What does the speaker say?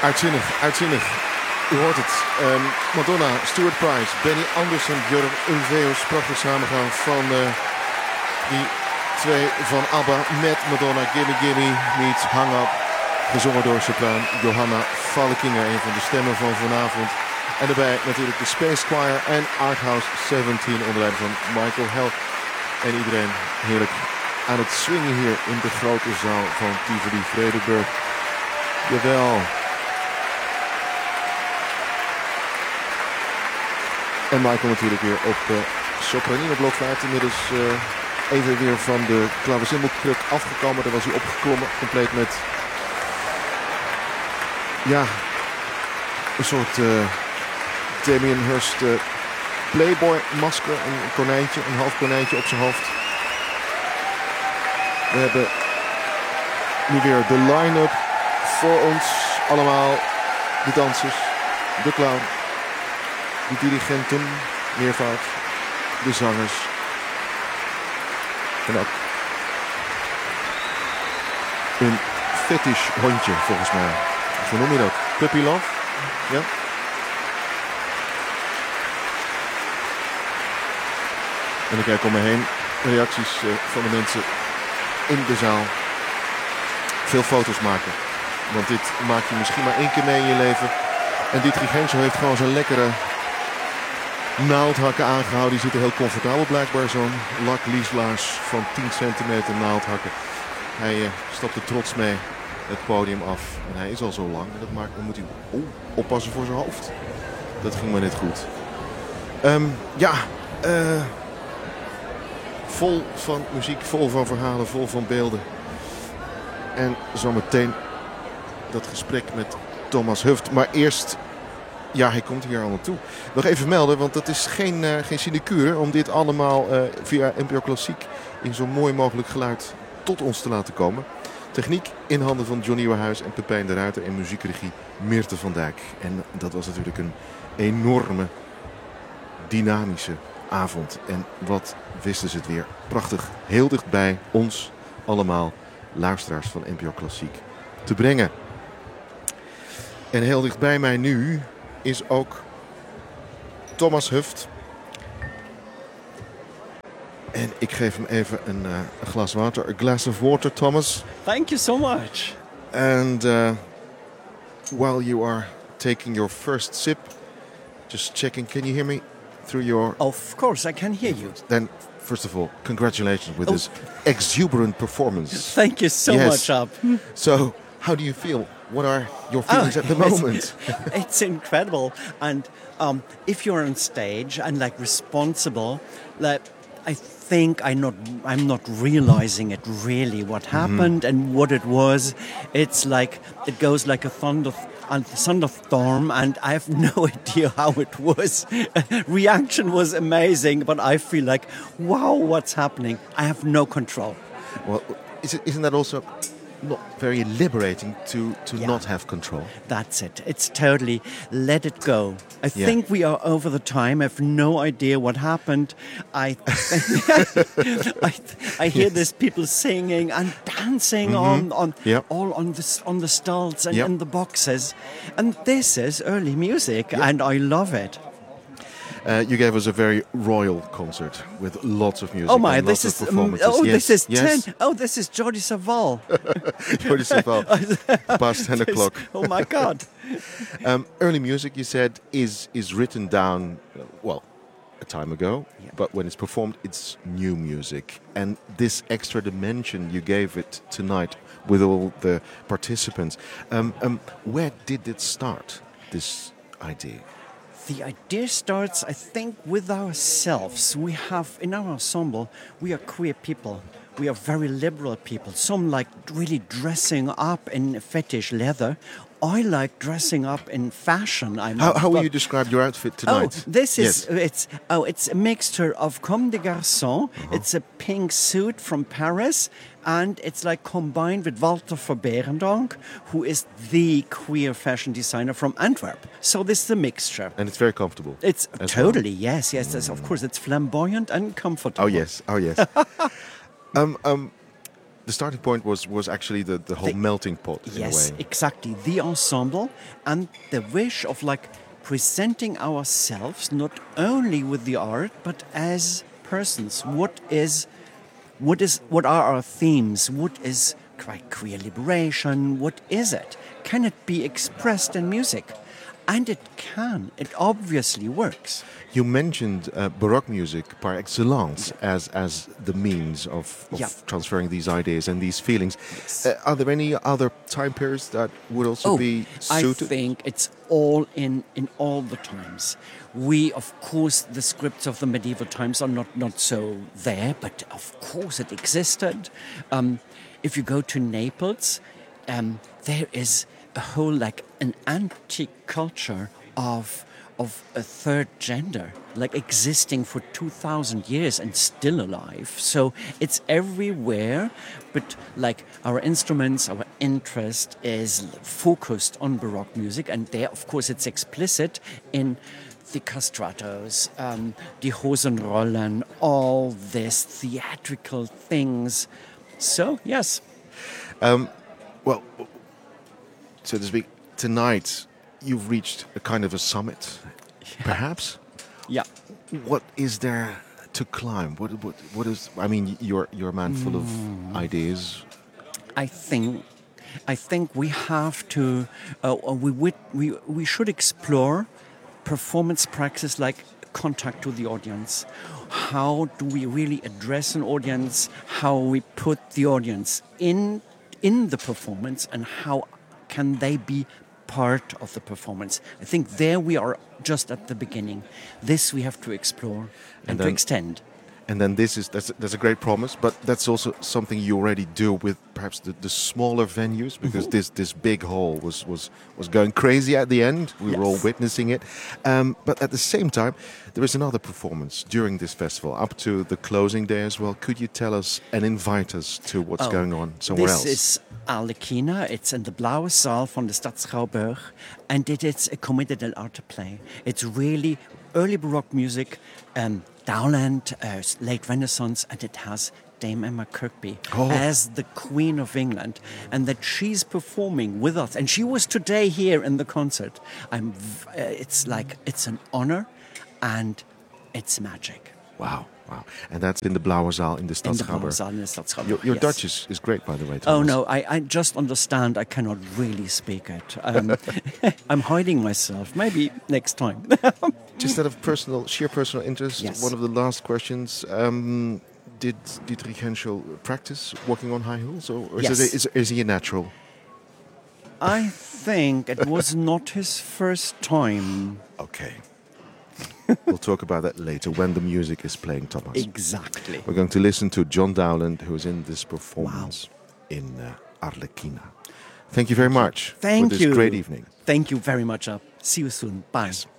Uitzinnig, uitzinnig. U hoort het. Madonna, Stuart Price, Benny Andersson, Björn Ulvaeus. Prachtig samengaan van die twee van ABBA met Madonna. Gimme Gimme meets Hang Up. Gezongen door sopraan Johanna Falkinger, een van de stemmen van vanavond. En daarbij natuurlijk de Space Choir en Arthouse 17 onder leiding van Michael Hell. En iedereen heerlijk aan het swingen hier in de grote zaal van Tivoli Vredenburg. Jawel. En Michael natuurlijk weer op sopranino blokfluit. Inmiddels even weer van de klaversymbelkruk afgekomen. Daar was hij opgeklommen. Compleet met een soort Damien Hirst Playboy masker. Een konijntje, een half konijntje op zijn hoofd. We hebben nu weer de line-up voor ons allemaal. De dansers, de clown, de dirigenten, meervoud, de zangers. En ook een fetish hondje volgens mij. Hoe noem je dat? Puppy love? Ja. En ik kijk om me heen. Reacties van de mensen in de zaal. Veel foto's maken. Want dit maak je misschien maar 1 keer mee in je leven. En dit Trigento heeft gewoon zo'n lekkere naaldhakken aangehouden. Die zitten heel comfortabel blijkbaar. Zo'n lak lieslaars van 10 centimeter naaldhakken. Hij stapt er trots mee het podium af. En hij is al zo lang. Dat maakt, dan moet hij oppassen voor zijn hoofd. Dat ging maar net goed. Vol van muziek, vol van verhalen, vol van beelden. En zometeen dat gesprek met Thomas Huft. Maar eerst, hij komt hier al naartoe. Nog even melden, want dat is geen sinecure om dit allemaal via NPO Klassiek in zo mooi mogelijk geluid tot ons te laten komen. Techniek in handen van John Nieuwenhuis en Pepijn de Ruiter en muziekregie Meerte van Dijk. En dat was natuurlijk een enorme, dynamische avond. En wat wisten ze het weer prachtig, heel dichtbij ons allemaal, luisteraars van NPO Klassiek, te brengen. En heel dichtbij mij nu is ook Thomas Huft. En ik geef hem even een glas water. A glass of water, Thomas. Thank you so much. And while you are taking your first sip, just checking, can you hear me through your... Of course, I can hear you. Then, first of all, congratulations with this exuberant performance. Thank you so much, Ab. So, how do you feel? What are your feelings at the moment? It's incredible. And if you're on stage and responsible, I think I'm not realizing it really what happened and what it was. It's like it goes like a thunderstorm, and I have no idea how it was. Reaction was amazing, but I feel like, wow, what's happening? I have no control. Well, isn't that also not very liberating to not have control? That's it. It's totally let it go. I think we are over the time. I have no idea what happened. I hear these people singing and dancing on the stalls and in the boxes, and this is early music, and I love it. You gave us a very royal concert with lots of music. Oh my! And This lots is of performances. this is yes. 10. Oh, this is Jordi Savall. Jordi Savall. Past 10 o'clock. Oh my God! Early music, you said, is written down a time ago, but when it's performed, it's new music. And this extra dimension you gave it tonight with all the participants. Where did it start? This idea. The idea starts, I think, with ourselves. We have, in our ensemble, we are queer people. We are very liberal people. Some like really dressing up in fetish leather. I like dressing up in fashion. How will you describe your outfit tonight? Oh, this is it's a mixture of Comme des Garçons. It's a pink suit from Paris, and it's like combined with Walter Verbeerendonck, who is the queer fashion designer from Antwerp. So this is a mixture, and it's very comfortable. It's totally yes. Of course, it's flamboyant and comfortable. Oh yes. the starting point was actually the whole melting pot in a Yes, way. exactly. The ensemble and the wish of like presenting ourselves not only with the art but as persons. What are our themes? What is queer liberation? What is it? Can it be expressed in music? And it can. It obviously works. You mentioned Baroque music par excellence as the means of Yeah. transferring these ideas and these feelings. Are there any other time periods that would also be I suited? think it's all in all the times. We, of course, the scripts of the medieval times are not so there, but of course it existed. If you go to Naples, there is a whole like an antique culture of a third gender, like existing for 2,000 years and still alive. So it's everywhere, but like our instruments, our interest is focused on Baroque music, and there, of course, it's explicit in the castratos, the Hosenrollen, all these theatrical things. So, yes. Well, so to speak, tonight you've reached a kind of a summit, perhaps. Yeah. What is there to climb? What is? I mean, you're a man full of ideas. I think we have to. We should explore performance practice like contact to the audience. How do we really address an audience? How we put the audience in the performance, and how can they be part of the performance? I think there we are just at the beginning. This we have to explore and to then- extend. And then that's a great promise, but that's also something you already do with perhaps the smaller venues, because this big hall was going crazy at the end. We were all Yes. witnessing it. But at the same time, there is another performance during this festival, up to the closing day as well. Could you tell us and invite us to what's going on somewhere This else? is Arlecchina. It's in the Blaue Saal von der Stadt Schouwburg, and it's a Commedia dell'arte play. It's really early Baroque music, Dowland, late Renaissance, and it has Dame Emma Kirkby as the Queen of England, and that she's performing with us. And she was today here in the concert. It's an honor, and it's magic. Wow. And that's in the Blauwe Zaal in the In the Blaue Stadschouwburg. Saal in the Stadt Schouwburg. Your yes. Dutch is great, by the way, Oh Thomas. no, I just understand. I cannot really speak it. I'm hiding myself. Maybe next time. Just out of sheer personal interest, Yes. one of the last questions. Did Dietrich Henschel practice walking on high heels, or Yes. is he a natural? I think it was not his first time. Okay. We'll talk about that later when the music is playing, Thomas. Exactly. We're going to listen to John Dowland, who's in this performance in Arlecchina. Thank you very much Thank for this you. great evening. Thank you very much. See you soon. Bye.